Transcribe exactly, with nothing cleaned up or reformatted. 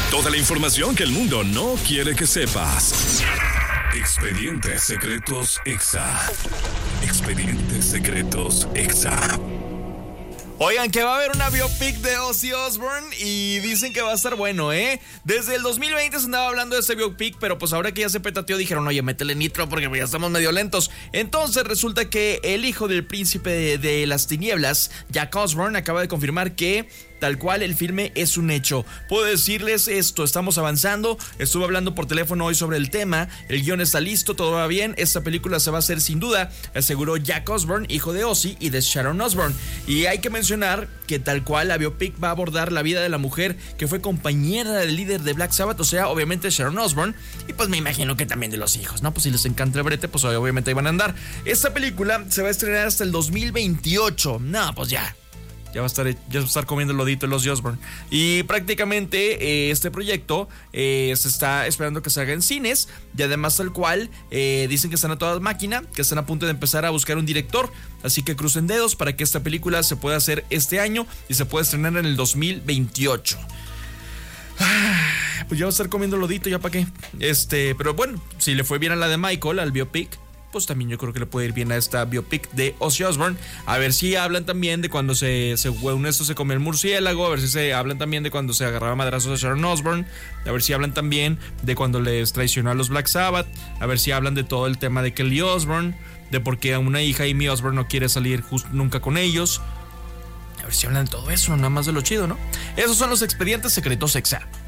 Toda la información que el mundo no quiere que sepas. Expedientes Secretos Exa. Expedientes Secretos Exa. Oigan, que va a haber una biopic de Ozzy Osbourne y dicen que va a estar bueno, ¿eh? Desde el dos mil veinte se andaba hablando de ese biopic, pero pues ahora que ya se petateó dijeron, oye, métele nitro porque ya estamos medio lentos. Entonces resulta que el hijo del príncipe de, de las tinieblas, Jack Osbourne, acaba de confirmar que tal cual el filme es un hecho. Puedo decirles esto, estamos avanzando, estuve hablando por teléfono hoy sobre el tema, el guión está listo, todo va bien, esta película se va a hacer sin duda, aseguró Jack Osbourne, hijo de Ozzy y de Sharon Osbourne. Y hay que mencionar que tal cual la biopic va a abordar la vida de la mujer que fue compañera del líder de Black Sabbath, o sea, obviamente Sharon Osbourne, y pues me imagino que también de los hijos, ¿no? Pues si les encanta el brete, pues obviamente ahí van a andar. Esta película se va a estrenar hasta el dos mil veintiocho, no, pues ya. Ya va a estar, ya va a estar comiendo el lodito de los Osbourne. Y prácticamente eh, este proyecto eh, se está esperando que se haga en cines. Y además tal cual eh, dicen que están a toda máquina, que están a punto de empezar a buscar un director. Así que crucen dedos para que esta película se pueda hacer este año y se pueda estrenar en el dos mil veintiocho. Pues ya va a estar comiendo lodito, ya para qué. Este, pero bueno, si le fue bien a la de Michael, al biopic, pues también yo creo que le puede ir bien a esta biopic de Ozzy Osbourne. A ver si hablan también de cuando se, según esto se comió el murciélago. A ver si se hablan también de cuando se agarraba madrazos a Sharon Osbourne. A ver si hablan también de cuando les traicionó a los Black Sabbath. A ver si hablan de todo el tema de Kelly Osbourne, de por qué una hija Amy Osbourne no quiere salir just, nunca con ellos. A ver si hablan de todo eso, nada más de lo chido, ¿no? Esos son los expedientes secretos Exa.